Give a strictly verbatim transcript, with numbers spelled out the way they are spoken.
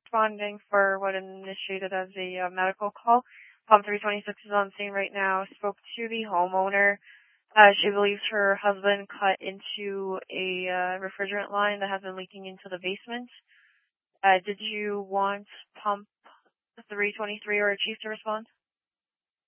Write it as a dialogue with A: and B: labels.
A: responding for what initiated as a uh, medical call. Pump three twenty-six is on scene right now. Spoke to the homeowner. Uh, she believes her husband cut into a uh, refrigerant line that has been leaking into the basement. Uh, did you want Pump three twenty-three or a chief to respond?